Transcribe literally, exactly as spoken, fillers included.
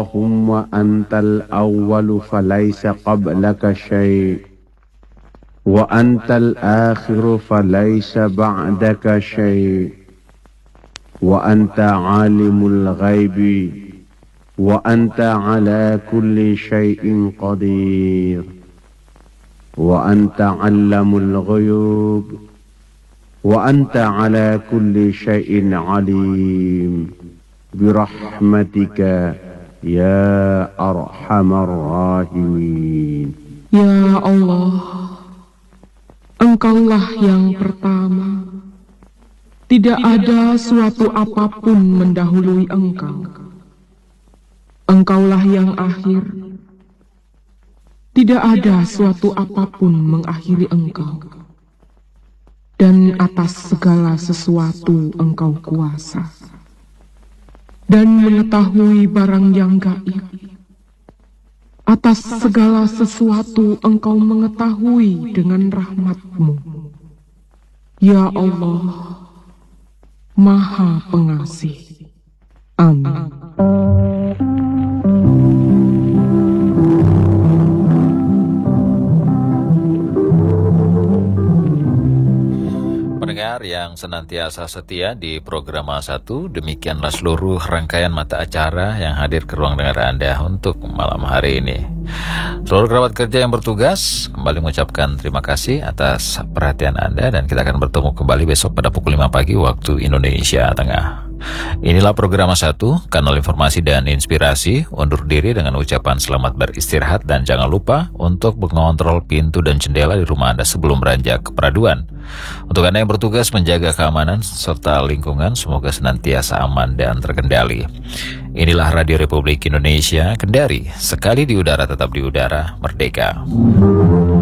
اللهم أنت الأول فليس قبلك شيء وأنت الآخر فليس بعدك شيء وأنت عالم الغيب وأنت على كل شيء قدير وأنت علم الغيوب وأنت على كل شيء عليم برحمتك يا أرحم الراحمين. Ya Allah, Engkaulah yang pertama, tidak ada suatu apapun mendahului Engkau. Engkaulah yang akhir, tidak ada suatu apapun mengakhiri Engkau. Dan atas segala sesuatu Engkau kuasa, dan mengetahui barang yang gaib. Atas segala sesuatu Engkau mengetahui dengan rahmat-Mu. Ya Allah, Maha Pengasih. Amin. Pendengar yang senantiasa setia di program satu, demikianlah seluruh rangkaian mata acara yang hadir ke ruang dengar Anda untuk malam hari ini. Seluruh kerabat kerja yang bertugas kembali mengucapkan terima kasih atas perhatian Anda, dan kita akan bertemu kembali besok pada pukul lima pagi waktu Indonesia Tengah. Inilah program satu, kanal informasi dan inspirasi. Undur diri dengan ucapan selamat beristirahat, dan jangan lupa untuk mengontrol pintu dan jendela di rumah Anda sebelum beranjak ke peraduan. Untuk Anda yang bertugas menjaga keamanan serta lingkungan, semoga senantiasa aman dan terkendali. Inilah Radio Republik Indonesia Kendari, sekali di udara tetap di udara, merdeka.